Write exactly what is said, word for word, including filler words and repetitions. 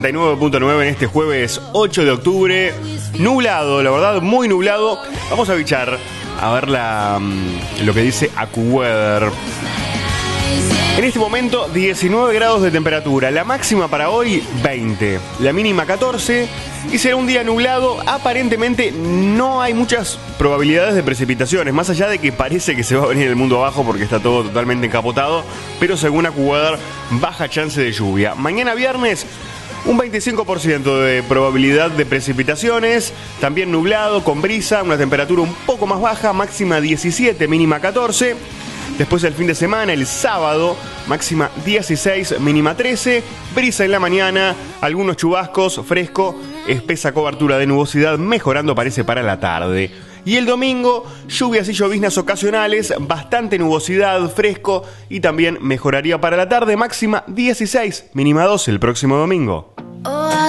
noventa y nueve punto nueve en este jueves ocho de octubre. Nublado, la verdad, muy nublado. Vamos a bichar a ver la, lo que dice AccuWeather. En este momento, diecinueve grados de temperatura. La máxima para hoy, veinte. La mínima, catorce. Y será un día nublado. Aparentemente no hay muchas probabilidades de precipitaciones, más allá de que parece que se va a venir el mundo abajo porque está todo totalmente encapotado. Pero según AccuWeather, baja chance de lluvia. Mañana viernes, un veinticinco por ciento de probabilidad de precipitaciones, también nublado, con brisa, una temperatura un poco más baja, máxima diecisiete, mínima catorce. Después el fin de semana, el sábado, máxima dieciséis, mínima trece, brisa en la mañana, algunos chubascos, fresco, espesa cobertura de nubosidad, mejorando parece para la tarde. Y el domingo, lluvias y lloviznas ocasionales, bastante nubosidad, fresco y también mejoraría para la tarde, máxima dieciséis, mínima doce el próximo domingo.